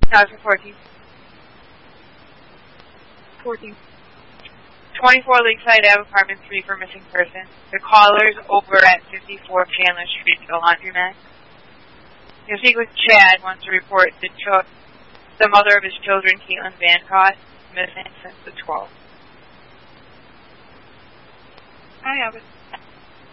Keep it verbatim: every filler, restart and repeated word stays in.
thousand fourteen. fourteen. twenty-four Lakeside Ave, apartment three for missing person. The caller's over at fifty-four Chandler Street, the laundromat. You'll speak with Chad, wants to report the, cho- the mother of his children, Caitlin Vancott, missing since the twelfth. I have it.